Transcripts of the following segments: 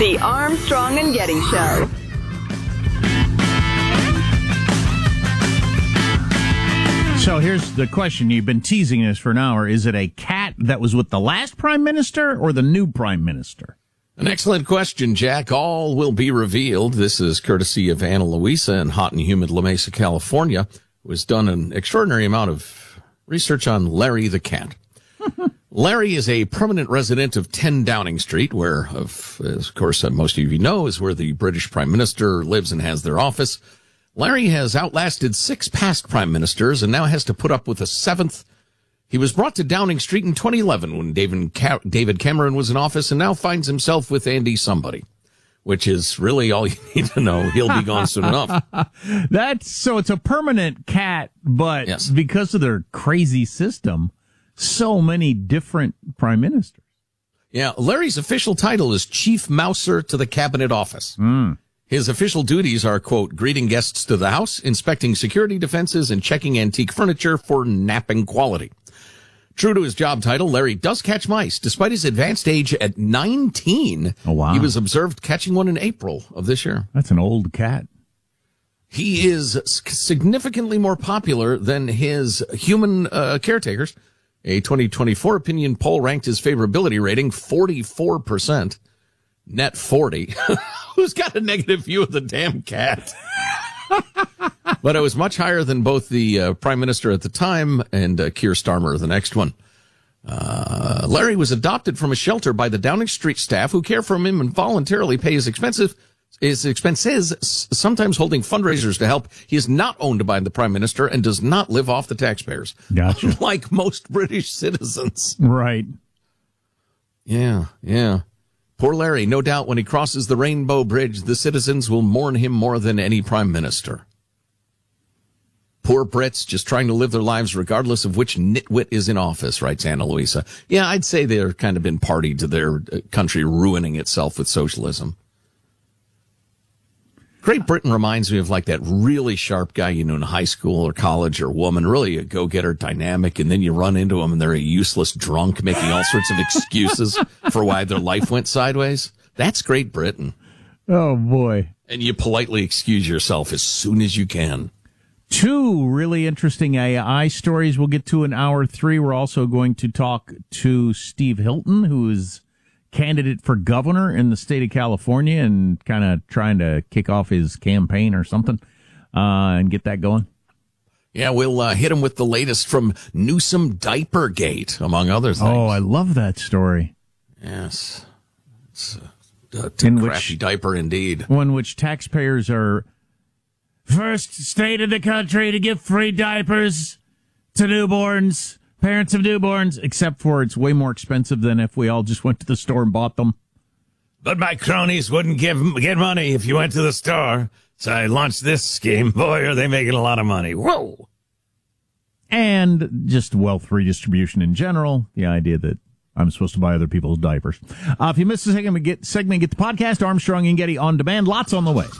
The Armstrong and Getty Show. So here's the question. You've been teasing this for an hour. Is it a cat that was with the last prime minister or the new prime minister? An excellent question, Jack. All will be revealed. This is courtesy of Ana Luisa in hot and humid La Mesa, California, who has done an extraordinary amount of research on Larry the cat. Larry is a permanent resident of 10 Downing Street, where, of course, most of you know, is where the British Prime Minister lives and has their office. Larry has outlasted 6 past prime ministers and now has to put up with a 7th. He was brought to Downing Street in 2011 when David Cameron was in office and now finds himself with Andy somebody, which is really all you need to know. He'll be gone soon enough. So it's a permanent cat, but yes, because of their crazy system, so many different prime ministers. Yeah, Larry's official title is Chief Mouser to the Cabinet Office. His official duties are, quote, greeting guests to the house, inspecting security defenses, and checking antique furniture for napping quality. True to his job title, Larry does catch mice. Despite his advanced age at 19, oh, wow, he was observed catching one in April of this year. That's an old cat. He is significantly more popular than his human caretakers. A 2024 opinion poll ranked his favorability rating 44%. Net 40. Who's got a negative view of the damn cat? But it was much higher than both the prime minister at the time and Keir Starmer, the next one. Larry was adopted from a shelter by the Downing Street staff who care for him and voluntarily pay his expenses, sometimes holding fundraisers to help. He is not owned by the prime minister and does not live off the taxpayers. Gotcha. Like most British citizens. Right. Yeah. Poor Larry. No doubt when he crosses the Rainbow Bridge, the citizens will mourn him more than any prime minister. Poor Brits just trying to live their lives regardless of which nitwit is in office, writes Ana Luisa. Yeah, I'd say they're kind of been party to their country ruining itself with socialism. Great Britain reminds me of like that really sharp guy you knew in high school or college or woman, really a go-getter, dynamic, and then you run into them and they're a useless drunk making all sorts of excuses for why their life went sideways. That's Great Britain. Oh, boy. And you politely excuse yourself as soon as you can. 2 really interesting AI stories we'll get to in hour 3. We're also going to talk to Steve Hilton, who is candidate for governor in the state of California and kind of trying to kick off his campaign or something and get that going. Yeah, we'll hit him with the latest from Newsom Diapergate, among other things. Oh, I love that story. Yes. It's a crafty diaper indeed. One which taxpayers are first state in the country to give free diapers to newborns. Parents of newborns, except for it's way more expensive than if we all just went to the store and bought them. But my cronies wouldn't get money if you went to the store. So I launched this scheme. Boy, are they making a lot of money. Whoa. And just wealth redistribution in general. The idea that I'm supposed to buy other people's diapers. If you missed a segment, get the podcast, Armstrong and Getty on demand. Lots on the way.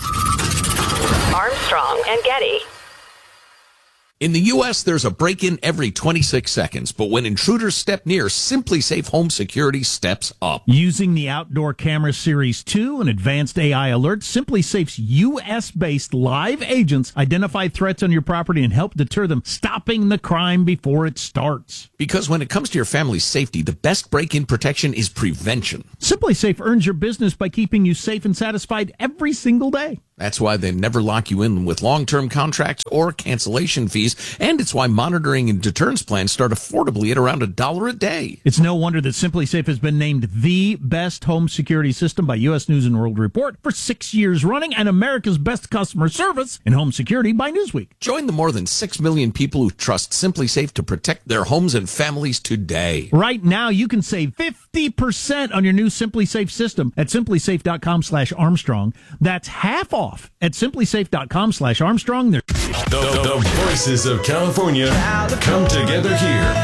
Armstrong and Getty. In the U.S., there's a break-in every 26 seconds, but when intruders step near, Simply Safe Home Security steps up. Using the Outdoor Camera Series 2 and advanced AI alerts, Simply Safe's U.S.-based live agents identify threats on your property and help deter them, stopping the crime before it starts. Because when it comes to your family's safety, the best break-in protection is prevention. Simply Safe earns your business by keeping you safe and satisfied every single day. That's why they never lock you in with long-term contracts or cancellation fees, and it's why monitoring and deterrence plans start affordably at around $1 a day. It's no wonder that Simply Safe has been named the best home security system by U.S. News & World Report for 6 years running and America's best customer service in home security by Newsweek. Join the more than 6 million people who trust Simply Safe to protect their homes and families today. Right now, you can save 50% on your new Simply Safe system at simplysafe.com/Armstrong. That's half off at simplysafe.com/Armstrong. The voices of California come together here.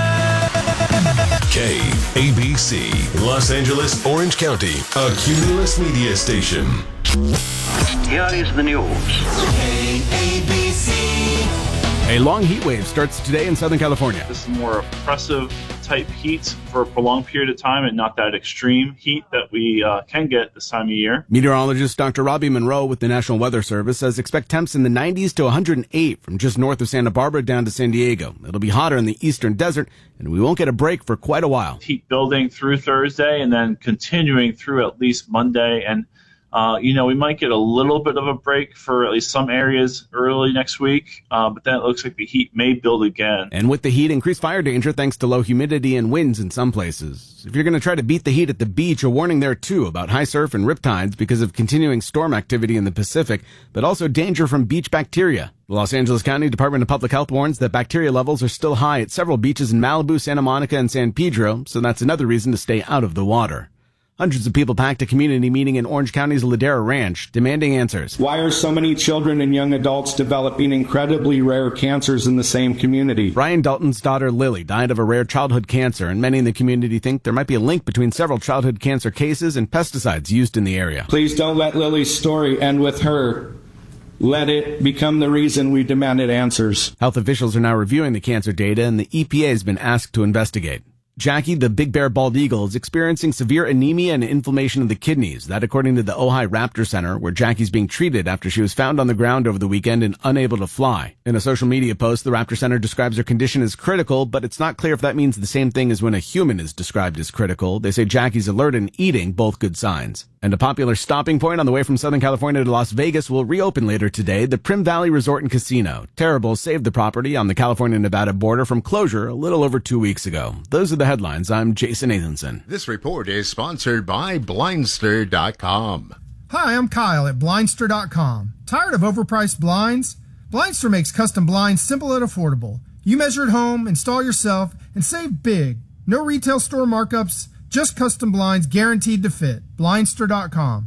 KABC, Los Angeles, Orange County, a Cumulus media station. Here is the news. KABC, A long heat wave starts today in Southern California. This is more oppressive type heat for a prolonged period of time and not that extreme heat that we can get this time of year. Meteorologist Dr. Robbie Monroe with the National Weather Service says expect temps in the 90s to 108 from just north of Santa Barbara down to San Diego. It'll be hotter in the eastern desert, and we won't get a break for quite a while. Heat building through Thursday and then continuing through at least Monday. And we might get a little bit of a break for at least some areas early next week, but then it looks like the heat may build again. And with the heat, increased fire danger thanks to low humidity and winds in some places. If you're going to try to beat the heat at the beach, a warning there too about high surf and riptides because of continuing storm activity in the Pacific, but also danger from beach bacteria. The Los Angeles County Department of Public Health warns that bacteria levels are still high at several beaches in Malibu, Santa Monica, and San Pedro, so that's another reason to stay out of the water. Hundreds of people packed a community meeting in Orange County's Ladera Ranch, demanding answers. Why are so many children and young adults developing incredibly rare cancers in the same community? Brian Dalton's daughter Lily died of a rare childhood cancer, and many in the community think there might be a link between several childhood cancer cases and pesticides used in the area. Please don't let Lily's story end with her. Let it become the reason we demanded answers. Health officials are now reviewing the cancer data, and the EPA has been asked to investigate. Jackie, the big bear bald eagle, is experiencing severe anemia and inflammation of the kidneys. That according to the Ojai Raptor Center, where Jackie's being treated after she was found on the ground over the weekend and unable to fly. In a social media post, the Raptor Center describes her condition as critical, but it's not clear if that means the same thing as when a human is described as critical. They say Jackie's alert and eating, both good signs. And a popular stopping point on the way from Southern California to Las Vegas will reopen later today, the Prim Valley Resort and Casino. Terrible saved the property on the California-Nevada border from closure a little over 2 weeks ago. Those are the headlines. I'm Jason Nathanson. This report is sponsored by Blindster.com. Hi, I'm Kyle at Blindster.com. Tired of overpriced blinds? Blindster makes custom blinds simple and affordable. You measure at home, install yourself, and save big. No retail store markups, just custom blinds guaranteed to fit. Blindster.com.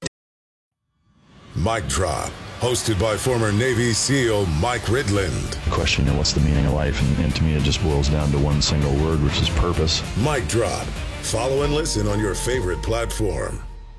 Mic Drop, hosted by former Navy SEAL Mike Ridland. The question, what's the meaning of life? And to me, it just boils down to one single word, which is purpose. Mic Drop. Follow and listen on your favorite platform.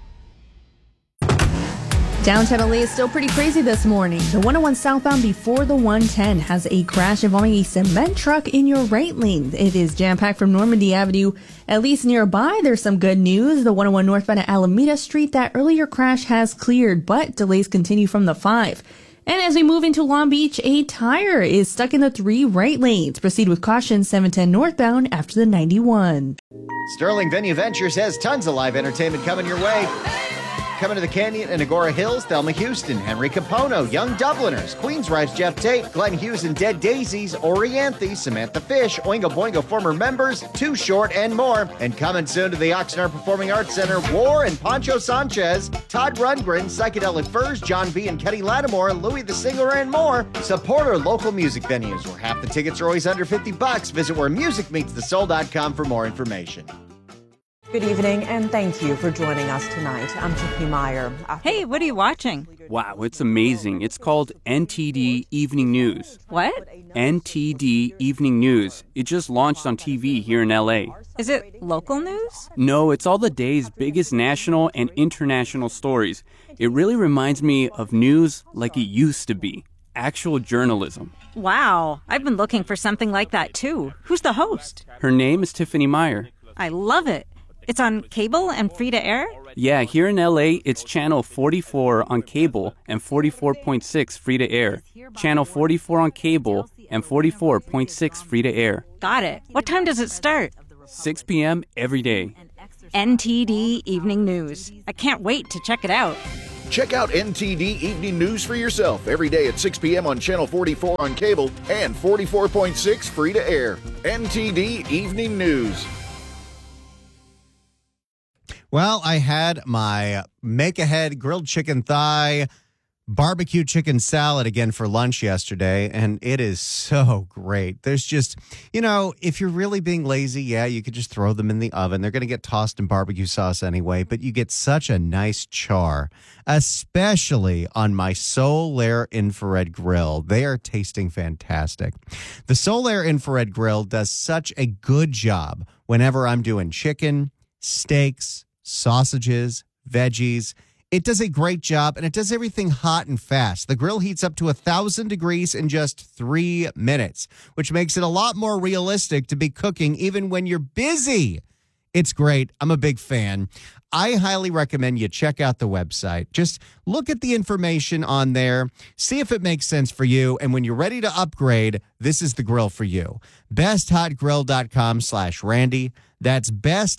Downtown LA is still pretty crazy this morning. The 101 southbound before the 110 has a crash involving a cement truck in your right lane. It is jam-packed from Normandy Avenue. At least nearby, there's some good news. The 101 northbound at Alameda Street, that earlier crash has cleared, but delays continue from the 5. And as we move into Long Beach, a tire is stuck in the 3 right lanes. Proceed with caution 710 northbound after the 91. Sterling Venue Ventures has tons of live entertainment coming your way. Coming to the Canyon and Agora Hills, Thelma Houston, Henry Capono, Young Dubliners, Queensryche, Jeff Tate, Glenn Hughes and Dead Daisies, Orianthe, Samantha Fish, Oingo Boingo former members, Too Short, and more. And coming soon to the Oxnard Performing Arts Center, War and Pancho Sanchez, Todd Rundgren, Psychedelic Furs, John B. and Kenny Lattimore, Louis the Singer, and more. Support our local music venues where half the tickets are always under $50. Visit wheremusicmeetsthesoul.com for more information. Good evening, and thank you for joining us tonight. I'm Tiffany Meyer. Hey, what are you watching? Wow, it's amazing. It's called NTD Evening News. What? NTD Evening News. It just launched on TV here in LA. Is it local news? No, it's all the day's biggest national and international stories. It really reminds me of news like it used to be. Actual journalism. Wow, I've been looking for something like that too. Who's the host? Her name is Tiffany Meyer. I love it. It's on cable and free to air? Yeah, here in LA, it's channel 44 on cable and 44.6 free to air. Channel 44 on cable and 44.6 free to air. Got it. What time does it start? 6 p.m. every day. NTD Evening News. I can't wait to check it out. Check out NTD Evening News for yourself every day at 6 p.m. on Channel 44 on cable and 44.6 free to air. NTD Evening News. Well, I had my make-ahead grilled chicken thigh, barbecue chicken salad again for lunch yesterday, and it is so great. There's just, if you're really being lazy, yeah, you could just throw them in the oven. They're going to get tossed in barbecue sauce anyway, but you get such a nice char, especially on my Solaire infrared grill. They are tasting fantastic. The Solaire infrared grill does such a good job whenever I'm doing chicken, steaks, sausages, veggies. It does a great job, and it does everything hot and fast. The grill heats up to 1,000 degrees in just 3 minutes, which makes it a lot more realistic to be cooking even when you're busy. It's great. I'm a big fan. I highly recommend you check out the website. Just look at the information on there, see if it makes sense for you, and when you're ready to upgrade, this is the grill for you. BestHotGrill.com/Randy. That's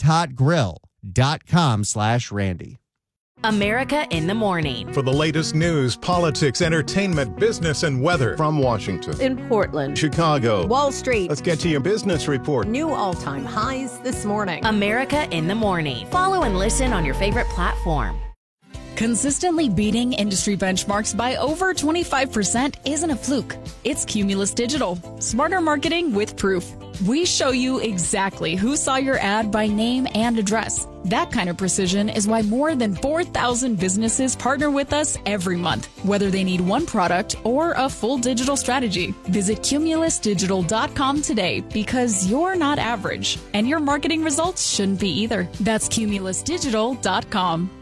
BestHotGrill.com/Randy. America in the Morning. For the latest news, politics, entertainment, business, and weather. From Washington, In Portland, Chicago, Wall Street. Let's get to your business report. New all-time highs this morning. America in the Morning. Follow and listen on your favorite platform. Consistently beating industry benchmarks by over 25% isn't a fluke. It's Cumulus Digital. Smarter marketing with proof. We show you exactly who saw your ad by name and address. That kind of precision is why more than 4,000 businesses partner with us every month, whether they need one product or a full digital strategy. Visit cumulusdigital.com today because you're not average, and your marketing results shouldn't be either. That's cumulusdigital.com.